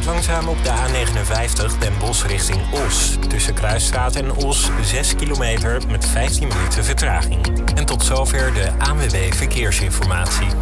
Langzaam op de A59 Den Bosch richting Os. Tussen Kruisstraat en Os 6 kilometer met 15 minuten vertraging. En tot zover de ANWB Verkeersinformatie.